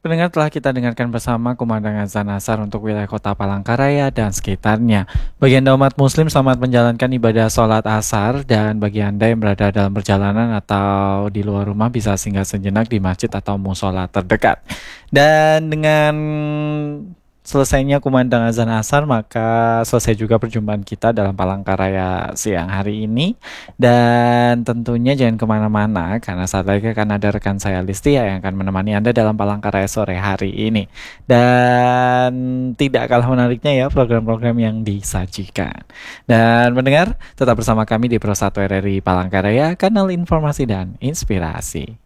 Pendengar, telah kita dengarkan bersama kumandang azan asar untuk wilayah kota Palangkaraya dan sekitarnya. Bagi Anda umat muslim, selamat menjalankan ibadah sholat asar. Dan bagi Anda yang berada dalam perjalanan atau di luar rumah, bisa singgah sejenak di masjid atau musola terdekat. Dan dengan selesainya kumandang azan asar, maka selesai juga perjumpaan kita dalam Palangkaraya siang hari ini. Dan tentunya jangan kemana-mana, karena saat lagi akan ada rekan saya Listia yang akan menemani Anda dalam Palangkaraya sore hari ini. Dan tidak kalah menariknya ya program-program yang disajikan. Dan mendengar, tetap bersama kami di Pro 1 RRI Palangkaraya, kanal informasi dan inspirasi.